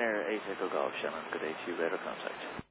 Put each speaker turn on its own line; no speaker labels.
Ryanair 8 Echo Golf, Shannon. Good day to you. Radar contact.